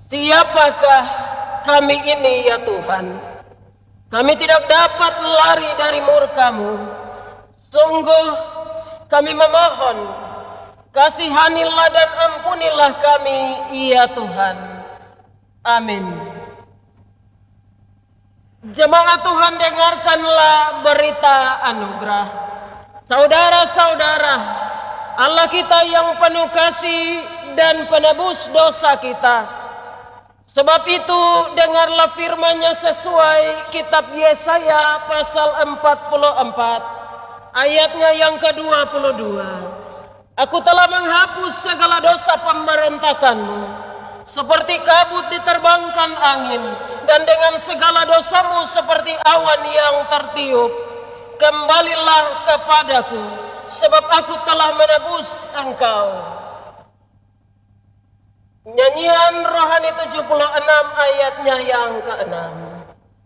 Siapakah kami ini ya Tuhan? Kami tidak dapat lari dari murka-Mu. Sungguh kami memohon, kasihanilah dan ampunilah kami ya Tuhan. Amin. Jemaat Tuhan, dengarkanlah berita anugerah. Saudara-saudara, Allah kita yang penuh kasih dan penebus dosa kita. Sebab itu dengarlah firman-Nya sesuai kitab Yesaya pasal 44 ayatnya yang ke-22. Aku telah menghapus segala dosa pemberontakanmu, seperti kabut diterbangkan angin, dan dengan segala dosamu seperti awan yang tertiup. Kembalilah kepadaku, sebab aku telah menebus engkau. Nyanyian rohani 76 ayatnya yang ke-6.